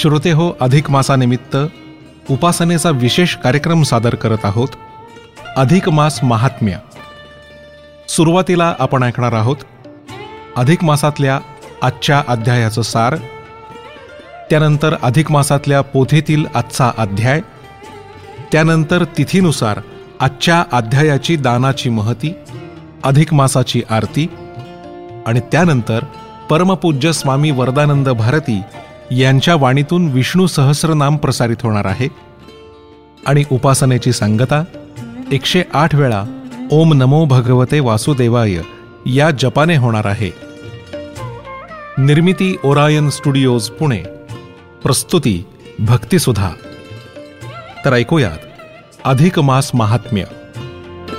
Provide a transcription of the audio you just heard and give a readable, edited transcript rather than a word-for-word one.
श्रोते हो, अधिक मासानिमित्त उपासनेचा विशेष कार्यक्रम सादर करत आहोत. अधिक मास महात्म्य. सुरुवातीला आपण ऐकणार आहोत अधिक मासातल्या आजच्या अध्यायाचं सार, त्यानंतर अधिक मासातल्या पोथीतील आजचा अध्याय, त्यानंतर तिथीनुसार आजच्या अध्यायाची दानाची महती, अधिक मासाची आरती आणि त्यानंतर परमपूज्य स्वामी वरदानंद भारती यांच्या वाणीतून विष्णू सहस्रनाम प्रसारित होणार आहे. आणि उपासनेची सांगता 108 वेळा ओम नमो भगवते वासुदेवाय या जपाने होणार आहे. निर्मिती ओरायन स्टुडिओज पुणे. प्रस्तुती भक्तिसुधा. तर ऐकूयात अधिक मास महात्म्य.